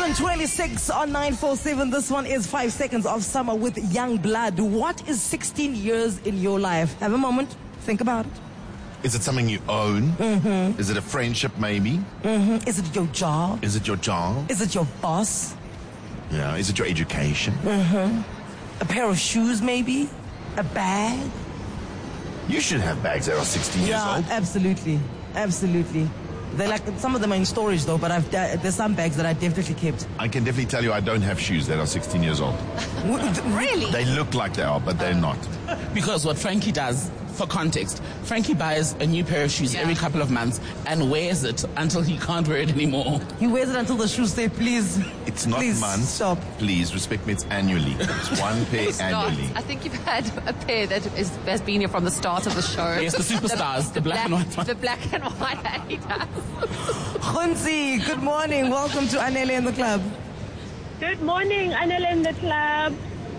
7:26 on 947. This one is 5 seconds of summer with Young Blood. What is 16 years in your life? Have a moment. Think about it. Is it something you own? Mm-hmm. Is it a friendship, maybe? Mm-hmm. Is it your job? Is it your job? Is it your boss? Yeah. Is it your education? Mm-hmm. A pair of shoes, maybe? A bag? You should have bags that are 16 years old. Yeah, absolutely. Absolutely. They're like, some of them are in storage though, but there's some bags that I definitely kept. I can definitely tell you I don't have shoes that are 16 years old. Really? They look like they are, but they're not. Because what Frankie does, for context, Frankie buys a new pair of shoes every couple of months and wears it until he can't wear it anymore. He wears it until the shoes say, please. It's not please months. Stop. Please, respect me, it's annually. It's one pair annually. I think you've had a pair that has been here from the start of the show. Yes, the superstars, the black and white one. The black and white Adidas. Khunzi, good morning. Welcome to Anele in the Club. Good morning, Anele in the Club.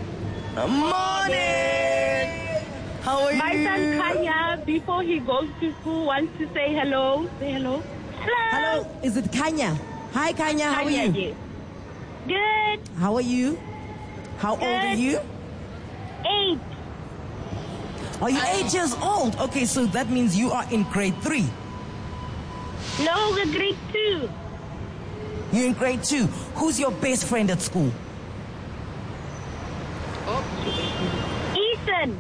Morning. How are My you? son Kanya, before he goes to school, wants to say hello. Say hello. Hello. Is it Kanya? Hi, Kanya. How are you? Yes. Good. How are you? How old are you? 8. Are you 8 years old? Okay, so that means you are in grade 3. No, we're grade 2. You're in grade 2. Who's your best friend at school? Ethan.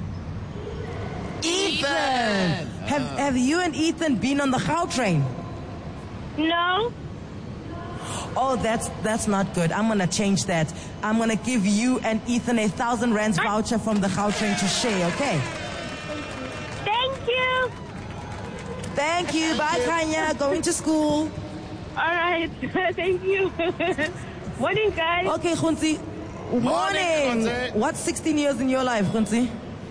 Ethan! Have you and Ethan been on the Gautrain? No. Oh, that's not good. I'm gonna change that. I'm gonna give you and Ethan 1,000 rands voucher from the Gautrain to share, okay? Thank you. Thank you. Bye, Kanya. Going to school. All right. Thank you. Morning, guys. Okay, Khunzi. Morning. Khunzi. What's 16 years in your life, Khunzi?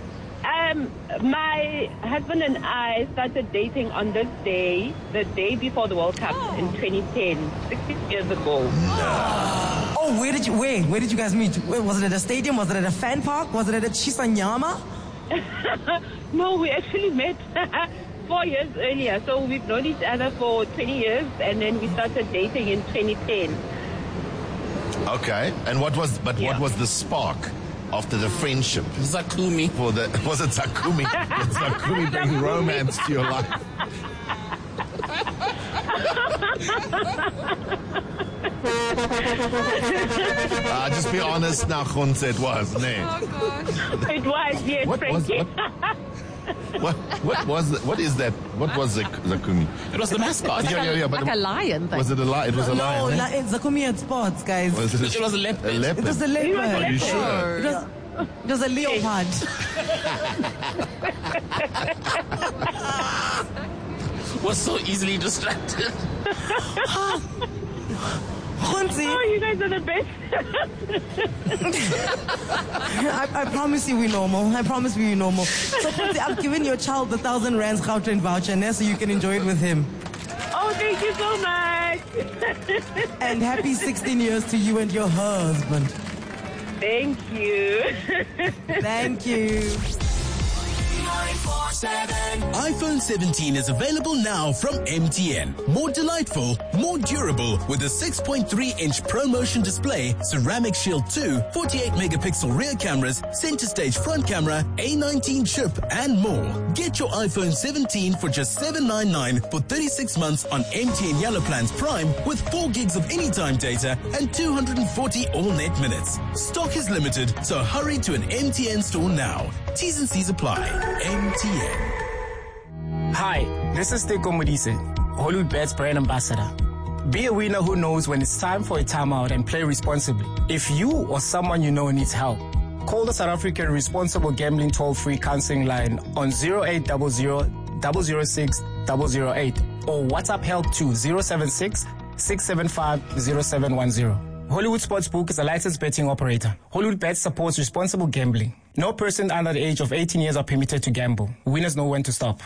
My husband and I started dating on this day, the day before the World Cup in 2010, 16 years ago. Oh, where did you guys meet? Was it at a stadium? Was it at a fan park? Was it at a Chisanyama? No, we actually met 4 years earlier. So we've known each other for 20 years, and then we started dating in 2010. Okay. And what was the spark after the friendship? Zakumi. Was it Zakumi? Did Zakumi bring romance to your life? Just be honest now, Khunzi, it was, ne? Oh, gosh. It was, yes, Frankie. What is that? What was Zakumi? It was the mascot. Yeah, but Like a lion thing. was it a lion? It was a lion. No, eh? it's Zakumi at sports, guys. Was it It was a leopard. A leopard. It was a leopard. Are you sure? It was a leopard. Was so easily distracted. Khunzi, Oh, you guys are the best. I promise you we're normal. I promise you we're normal. So Khunzi, I've given your child the 1,000 rands Gautrain voucher now so you can enjoy it with him. Oh, thank you so much. And happy 16 years to you and your husband. Thank you. Thank you. iPhone 17 is available now from MTN. More delightful, more durable with a 6.3-inch ProMotion display, Ceramic Shield 2, 48-megapixel rear cameras, center stage front camera, A19 chip, and more. Get your iPhone 17 for just $799 for 36 months on MTN Yellow Plans Prime with 4 gigs of anytime data and 240 all-net minutes. Stock is limited, so hurry to an MTN store now. T's and C's apply. MTN. Hi, this is Teko Modise, Hollywood Bets brand ambassador. Be a winner who knows when it's time for a timeout and play responsibly. If you or someone you know needs help, call the South African Responsible Gambling toll-free counseling line on 0800 006 008 or WhatsApp help to 076 675 0710. Hollywood Sportsbook is a licensed betting operator. Hollywood Bets supports responsible gambling. No person under the age of 18 years are permitted to gamble. Winners know when to stop.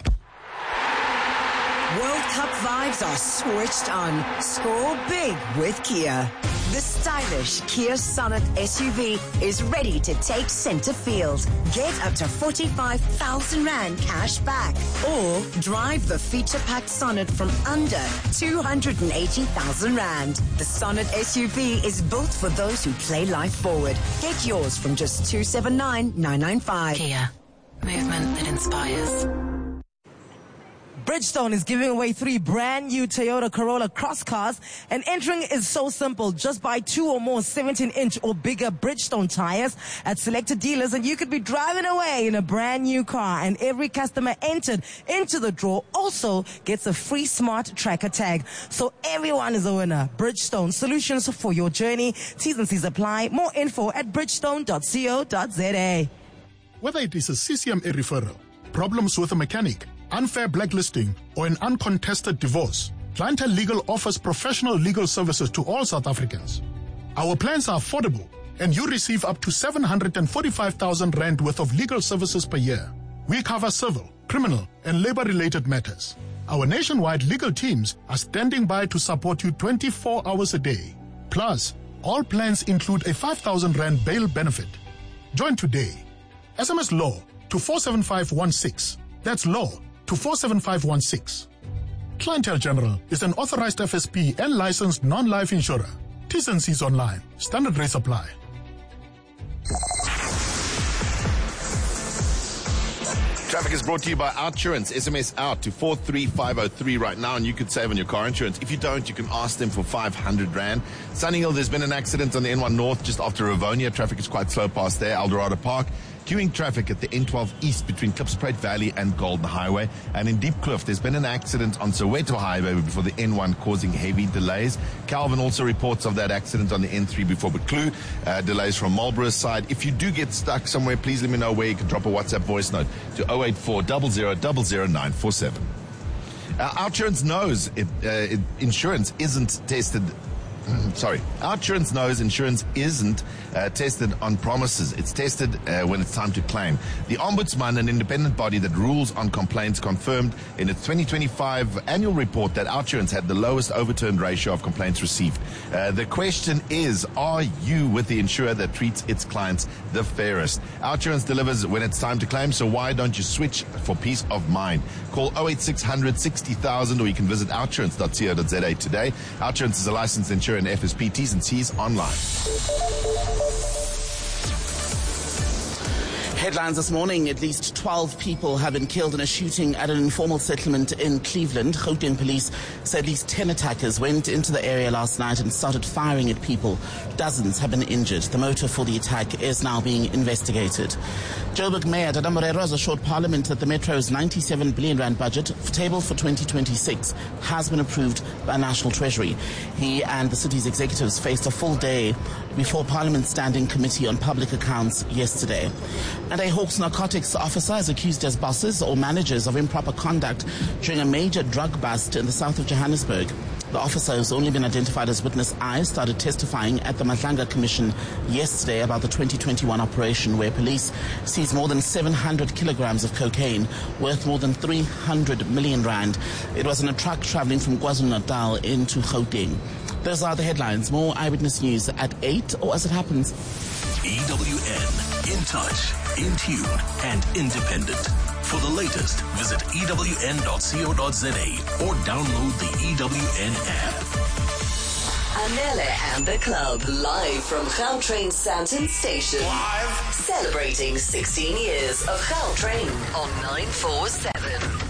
World Cup vibes are switched on. Score big with Kia. The stylish Kia Sonet SUV is ready to take center field. Get up to 45,000 Rand cash back. Or drive the feature-packed Sonet from under 280,000 Rand. The Sonet SUV is built for those who play life forward. Get yours from just 279,995. Kia. Movement that inspires. Bridgestone is giving away 3 brand new Toyota Corolla Cross cars, and entering is so simple. Just buy 2 or more 17-inch or bigger Bridgestone tires at selected dealers and you could be driving away in a brand new car. And every customer entered into the draw also gets a free smart tracker tag. So everyone is a winner. Bridgestone, solutions for your journey. T's and C's apply. More info at bridgestone.co.za. Whether it is a CCMA referral, problems with a mechanic, unfair blacklisting, or an uncontested divorce, Clientele Legal offers professional legal services to all South Africans. Our plans are affordable, and you receive up to 745,000 Rand worth of legal services per year. We cover civil, criminal, and labor-related matters. Our nationwide legal teams are standing by to support you 24 hours a day. Plus, all plans include a 5,000 Rand bail benefit. Join today. SMS LAW to 47516. That's LAW to 47516. Clientele General is an authorized FSP and licensed non-life insurer. T's and C's online. Standard rates apply. Traffic is brought to you by Outsurance. SMS out to 43503 right now, and you could save on your car insurance. If you don't, you can ask them for 500 Rand. Sunninghill, there's been an accident on the N1 North just after Rivonia. Traffic is quite slow past there. Eldorado Park. Queuing traffic at the N12 East between Klipspruit Valley and Golden Highway. And in Deep Kloof, there's been an accident on Soweto Highway before the N1 causing heavy delays. Calvin also reports of that accident on the N3 before Buccleuch. Delays from Marlborough's side. If you do get stuck somewhere, please let me know where. You can drop a WhatsApp voice note to 084 0000 947. Outsurance knows insurance isn't tested. Outsurance knows insurance isn't tested on promises. It's tested when it's time to claim. The Ombudsman, an independent body that rules on complaints, confirmed in its 2025 annual report that Outsurance had the lowest overturned ratio of complaints received. The question is, are you with the insurer that treats its clients the fairest? Outsurance delivers when it's time to claim, so why don't you switch for peace of mind? Call 08600 60,000 or you can visit outsurance.co.za today. Outsurance is a licensed insurer and FSP. T's and C's online. Headlines this morning, at least 12 people have been killed in a shooting at an informal settlement in Cleveland. Gauteng police say at least 10 attackers went into the area last night and started firing at people. Dozens have been injured. The motive for the attack is now being investigated. Joburg Mayor Dada Morero has assured Parliament that the Metro's 97 billion Rand budget table for 2026 has been approved by National Treasury. He and the city's executives faced a full day before Parliament's Standing Committee on Public Accounts yesterday. And a Hawks narcotics officer is accused as bosses or managers of improper conduct during a major drug bust in the south of Johannesburg. The officer, who's only been identified as witness I, started testifying at the Matlanga Commission yesterday about the 2021 operation where police seized more than 700 kilograms of cocaine worth more than 300 million Rand. It was in a truck traveling from KwaZulu-Natal into Gauteng. Those are the headlines. More Eyewitness News at 8 or as it happens. EWN, in touch, in tune, and independent. For the latest, visit ewn.co.za or download the EWN app. Anele and the Club, live from Gautrain Sandton Station. Live. Celebrating 16 years of Gautrain on 947.